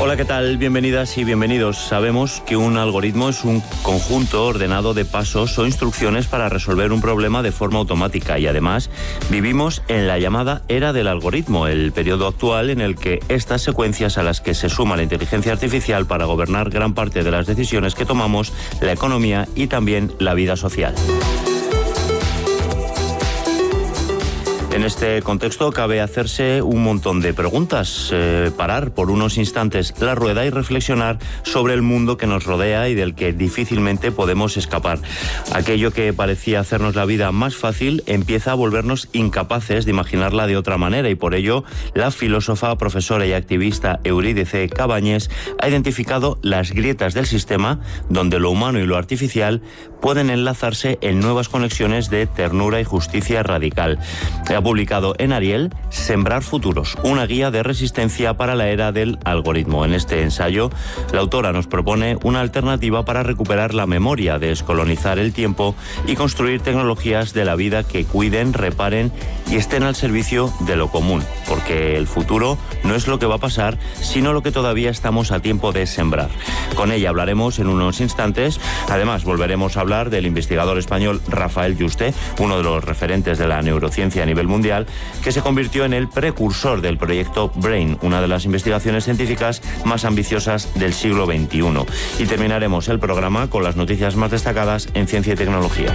Hola, ¿qué tal? Bienvenidas y bienvenidos. Sabemos que un algoritmo es un conjunto ordenado de pasos o instrucciones para resolver un problema de forma automática y además vivimos en la llamada era del algoritmo, el periodo actual en el que estas secuencias a las que se suma la inteligencia artificial para gobernar gran parte de las decisiones que tomamos, la economía y también la vida social. En este contexto cabe hacerse un montón de preguntas, parar por unos instantes la rueda y reflexionar sobre el mundo que nos rodea y del que difícilmente podemos escapar. Aquello que parecía hacernos la vida más fácil empieza a volvernos incapaces de imaginarla de otra manera y por ello la filósofa, profesora y activista Eurídice Cabáñez ha identificado las grietas del sistema donde lo humano y lo artificial pueden enlazarse en nuevas conexiones de ternura y justicia radical. Ha publicado en Ariel Sembrar Futuros, una guía de resistencia para la era del algoritmo. En este ensayo, la autora nos propone una alternativa para recuperar la memoria, descolonizar el tiempo y construir tecnologías de la vida que cuiden, reparen y estén al servicio de lo común, porque el futuro no es lo que va a pasar, sino lo que todavía estamos a tiempo de sembrar. Con ella hablaremos en unos instantes. Además, volveremos a hablar del investigador español Rafael Yuste, uno de los referentes de la neurociencia a nivel mundial, que se convirtió en el precursor del proyecto BRAIN, una de las investigaciones científicas más ambiciosas del siglo XXI. Y terminaremos el programa con las noticias más destacadas en ciencia y tecnología.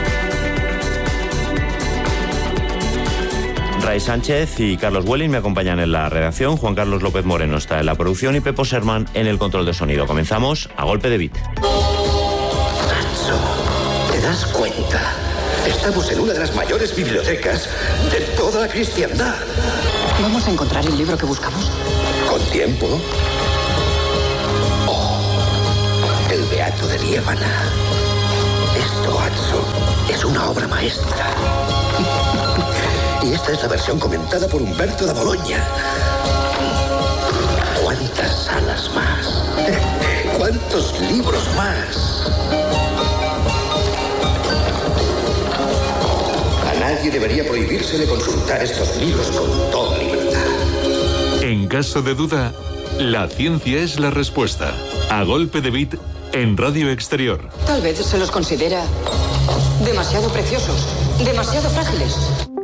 Ray Sánchez y Carlos Welling me acompañan en la redacción. Juan Carlos López Moreno está en la producción y Pepo Sermán en el control de sonido. Comenzamos a golpe de beat. Nacho, ¿te das cuenta? Estamos en una de las mayores bibliotecas de toda la cristiandad. ¿Vamos a encontrar el libro que buscamos? ¿Con tiempo? Oh, el Beato de Liébana. Esto, Atso, es una obra maestra. Y esta es la versión comentada por Humberto da Bologna. ¿Cuántas salas más? ¿Cuántos libros más? A nadie debería prohibírsele consultar estos libros con toda libertad. En caso de duda, la ciencia es la respuesta. A golpe de beat en Radio Exterior. Tal vez se los considera demasiado preciosos, demasiado frágiles.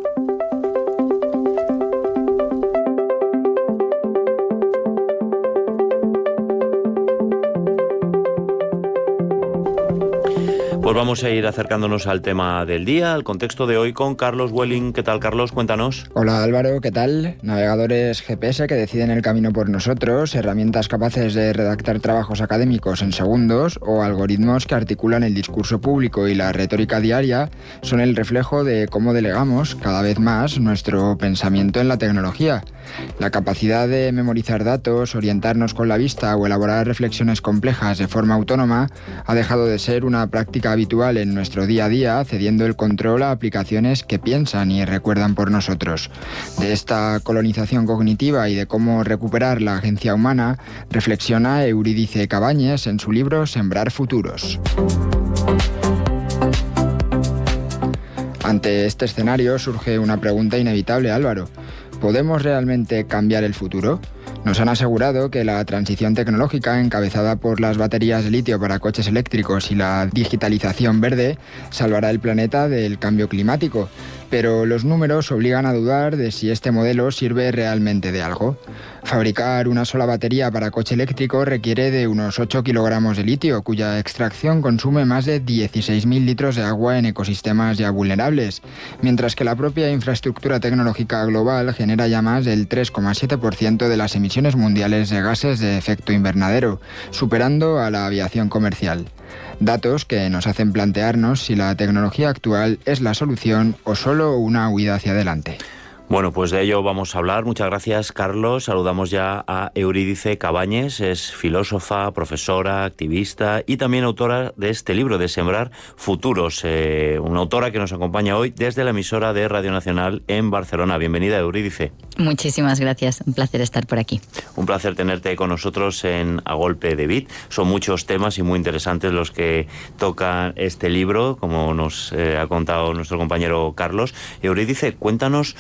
Pues vamos a ir acercándonos al tema del día, al contexto de hoy con Carlos Welling. ¿Qué tal, Carlos? Cuéntanos. Hola, Álvaro, ¿qué tal? Navegadores GPS que deciden el camino por nosotros, herramientas capaces de redactar trabajos académicos en segundos o algoritmos que articulan el discurso público y la retórica diaria son el reflejo de cómo delegamos cada vez más nuestro pensamiento en la tecnología. La capacidad de memorizar datos, orientarnos con la vista o elaborar reflexiones complejas de forma autónoma ha dejado de ser una práctica habitual en nuestro día a día, cediendo el control a aplicaciones que piensan y recuerdan por nosotros. De esta colonización cognitiva y de cómo recuperar la agencia humana, reflexiona Eurídice Cabáñez en su libro Sembrar Futuros. Ante este escenario surge una pregunta inevitable, Álvaro. ¿Podemos realmente cambiar el futuro? Nos han asegurado que la transición tecnológica encabezada por las baterías de litio para coches eléctricos y la digitalización verde salvará el planeta del cambio climático, pero los números obligan a dudar de si este modelo sirve realmente de algo. Fabricar una sola batería para coche eléctrico requiere de unos 8 kilogramos de litio, cuya extracción consume más de 16.000 litros de agua en ecosistemas ya vulnerables, mientras que la propia infraestructura tecnológica global genera ya más del 3,7% de las emisiones mundiales de gases de efecto invernadero, superando a la aviación comercial. Datos que nos hacen plantearnos si la tecnología actual es la solución o solo una huida hacia adelante. Bueno, pues de ello vamos a hablar. Muchas gracias, Carlos. Saludamos ya a Eurídice Cabáñez. Es filósofa, profesora, activista y también autora de este libro de Sembrar Futuros. Una autora que nos acompaña hoy desde la emisora de Radio Nacional en Barcelona. Bienvenida, Eurídice. Muchísimas gracias. Un placer estar por aquí. Un placer tenerte con nosotros en A Golpe de Beat. Son muchos temas y muy interesantes los que toca este libro, como nos ha contado nuestro compañero Carlos. Eurídice, cuéntanos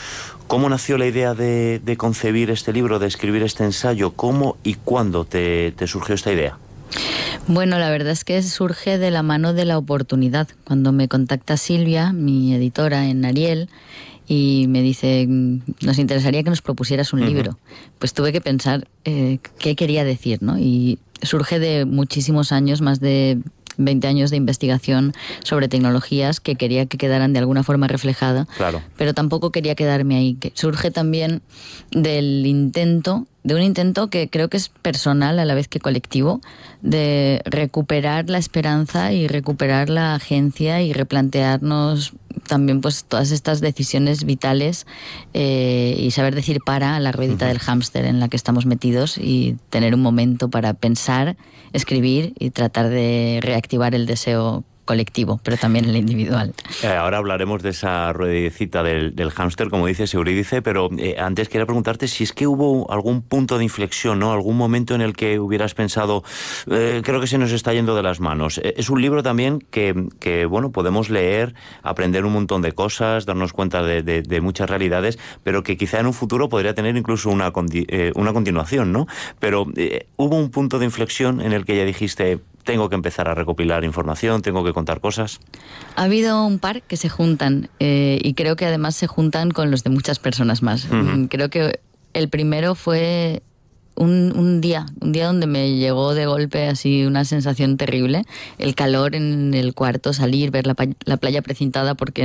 ¿Cómo nació la idea de concebir este libro, de escribir este ensayo? ¿Cómo y cuándo te surgió esta idea? Bueno, la verdad es que surge de la mano de la oportunidad. Cuando me contacta Silvia, mi editora en Ariel, y me dice, nos interesaría que nos propusieras un libro. Pues tuve que pensar qué quería decir, ¿no? Y surge de muchísimos años, más de 20 años de investigación sobre tecnologías que quería que quedaran de alguna forma reflejada, claro. Pero tampoco quería quedarme ahí. Que surge también de un intento que creo que es personal a la vez que colectivo, de recuperar la esperanza y recuperar la agencia y replantearnos también pues todas estas decisiones vitales y saber decir para a la ruedita del hámster en la que estamos metidos y tener un momento para pensar, escribir y tratar de reactivar el deseo colectivo, pero también el individual. Ahora hablaremos de esa ruedecita del hámster, como dice Eurídice, pero antes quería preguntarte si es que hubo algún punto de inflexión, ¿no? Algún momento en el que hubieras pensado, creo que se nos está yendo de las manos. Es un libro también que bueno, podemos leer, aprender un montón de cosas, darnos cuenta de muchas realidades, pero que quizá en un futuro podría tener incluso una continuación, ¿no? Pero hubo un punto de inflexión en el que ya dijiste, tengo que empezar a recopilar información, tengo que contar cosas. Ha habido un par que se juntan y creo que además se juntan con los de muchas personas más. Creo que el primero fue un día donde me llegó de golpe así una sensación terrible, el calor en el cuarto, salir, ver la playa precintada porque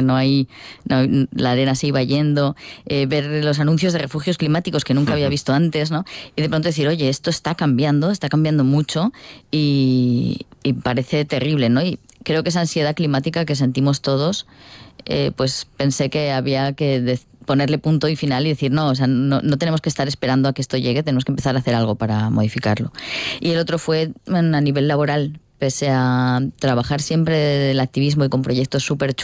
la arena se iba yendo, ver los anuncios de refugios climáticos que nunca había visto antes, ¿no? Y de pronto decir, oye, esto está cambiando mucho y parece terrible, ¿no? Y creo que esa ansiedad climática que sentimos todos, pues pensé que había que ponerle punto y final y decir, no tenemos que estar esperando a que esto llegue, tenemos que empezar a hacer algo para modificarlo. Y el otro fue a nivel laboral, pese a trabajar siempre del activismo y con proyectos súper chulos,